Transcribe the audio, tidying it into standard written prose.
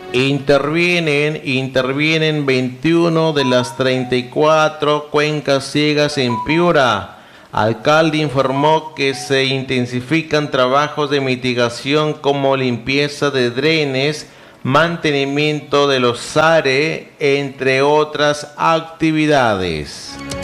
Intervienen 21 de las 34 cuencas ciegas en Piura. Alcalde informó que se intensifican trabajos de mitigación como limpieza de drenes, mantenimiento de los SARE, entre otras actividades.